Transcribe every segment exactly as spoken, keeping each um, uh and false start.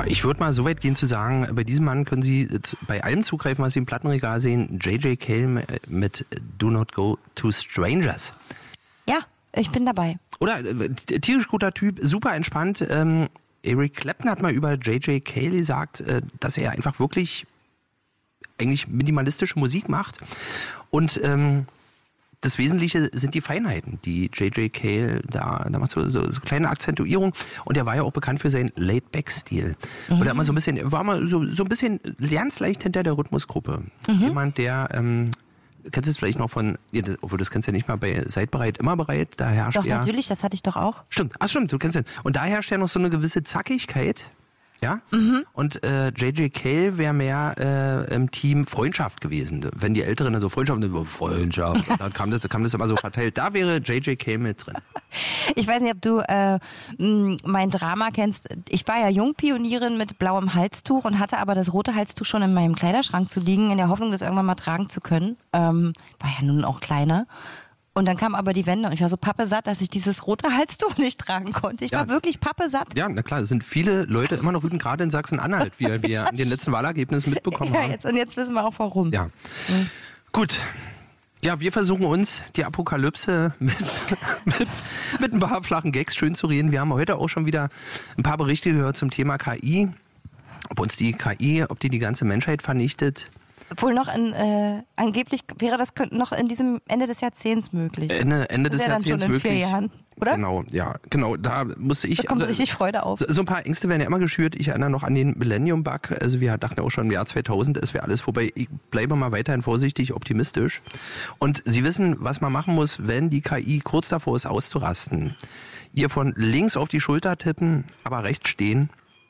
Ja, ich würde mal so weit gehen zu sagen, bei diesem Mann können Sie bei allem zugreifen, was Sie im Plattenregal sehen. J J. Cale mit Do Not Go to Strangers. Ja, ich bin dabei. Oder äh, tierisch guter Typ, super entspannt. Ähm, Eric Clapton hat mal über J J. Cale gesagt, äh, dass er einfach wirklich eigentlich minimalistische Musik macht. Und ähm, das Wesentliche sind die Feinheiten, die J J. Cale da, da macht so, so, so kleine Akzentuierung. Und er war ja auch bekannt für seinen Laid-Back-Stil. Mhm. Und er immer so ein bisschen, war mal so, so ein bisschen ganz leicht hinter der Rhythmusgruppe. Mhm. Jemand, der, ähm, kennst du es vielleicht noch von, obwohl das kennst du ja nicht mal bei Seid bereit, immer bereit, da herrscht Doch, ja... Doch, natürlich, das hatte ich doch auch. Stimmt, ach stimmt, du kennst den. Und da herrscht ja noch so eine gewisse Zackigkeit. Ja? Mhm. Und äh, J J. Cale wäre mehr äh, im Team Freundschaft gewesen. Wenn die Älteren dann so Freundschaft, dann Freundschaft, und dann kam das, kam das immer so verteilt. Da wäre J J. Cale mit drin. Ich weiß nicht, ob du äh, mein Drama kennst. Ich war ja Jungpionierin mit blauem Halstuch und hatte aber das rote Halstuch schon in meinem Kleiderschrank zu liegen, in der Hoffnung, das irgendwann mal tragen zu können. Ähm, war ja nun auch kleiner. Und dann kam aber die Wende und ich war so pappesatt, dass ich dieses rote Halstuch nicht tragen konnte. Ich ja. war wirklich pappesatt. Ja, na klar, es sind viele Leute immer noch wütend, gerade in Sachsen-Anhalt, wie wir an den letzten Wahlergebnissen mitbekommen ja, haben. Jetzt, und jetzt wissen wir auch warum. Ja, mhm. Gut. Ja, wir versuchen uns die Apokalypse mit, mit, mit ein paar flachen Gags schön zu reden. Wir haben heute auch schon wieder ein paar Berichte gehört zum Thema K I. Ob uns die K I, ob die die ganze Menschheit vernichtet. Obwohl noch in, äh, angeblich wäre das noch in diesem Ende des Jahrzehnts möglich. Ende, Ende des ja Jahrzehnts dann schon in möglich. Vier Jahren, oder? Genau, ja, genau. Da musste ich. Da kommt also, richtig Freude auf. So, so ein paar Ängste werden ja immer geschürt. Ich erinnere noch an den Millennium-Bug. Also wir dachten auch schon im Jahr zweitausend, es wäre alles vorbei. Ich bleibe mal weiterhin vorsichtig optimistisch. Und Sie wissen, was man machen muss, wenn die K I kurz davor ist auszurasten. Ihr von links auf die Schulter tippen, aber rechts stehen.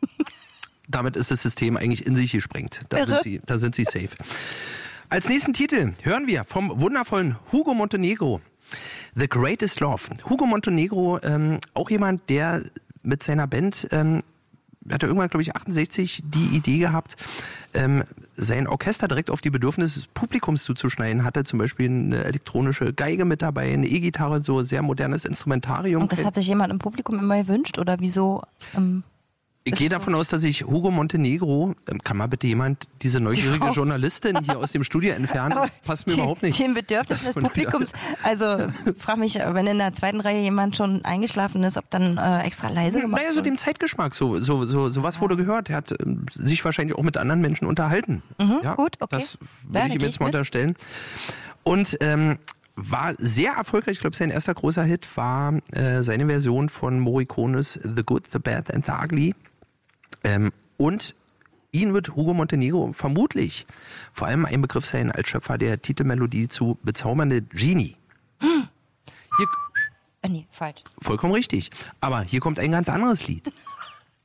Damit ist das System eigentlich in sich gesprengt. Da sind Sie, da sind Sie safe. Als nächsten Titel hören wir vom wundervollen Hugo Montenegro, The Greatest Love. Hugo Montenegro, ähm, auch jemand, der mit seiner Band, ähm, hatte irgendwann, glaube ich, achtundsechzig die Idee gehabt, ähm, sein Orchester direkt auf die Bedürfnisse des Publikums zuzuschneiden. Hatte zum Beispiel eine elektronische Geige mit dabei, eine E-Gitarre, so sehr modernes Instrumentarium. Und das hat sich jemand im Publikum immer gewünscht oder wieso? Ähm Ich gehe davon so? aus, dass ich Hugo Montenegro, kann mal bitte jemand diese neugierige die Journalistin hier aus dem Studio entfernen? Das passt mir die, überhaupt nicht. Den Bedürfnissen des Publikums. Also frag mich, wenn in der zweiten Reihe jemand schon eingeschlafen ist, ob dann äh, extra leise gemacht wird. Naja, so dem Zeitgeschmack. So, so, so, so was ja. wurde gehört. Er hat äh, sich wahrscheinlich auch mit anderen Menschen unterhalten. Mhm, ja, gut, okay. Das würde ja, ich ihm jetzt mal mit. unterstellen. Und ähm, war sehr erfolgreich. Ich glaube, sein erster großer Hit war äh, seine Version von Morricones The Good, The Bad and The Ugly. Ähm, und ihn wird Hugo Montenegro vermutlich vor allem ein Begriff sein als Schöpfer der Titelmelodie zu Bezaubernde Genie. Hm. Hier, äh, nee, falsch. Vollkommen richtig. Aber hier kommt ein ganz anderes Lied.